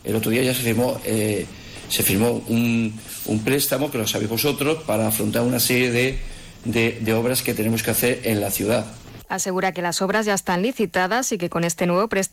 El otro día ya se firmó un préstamo, que lo sabéis vosotros, para afrontar una serie de obras que tenemos que hacer en la ciudad. Asegura que las obras ya están licitadas y que con este nuevo préstamo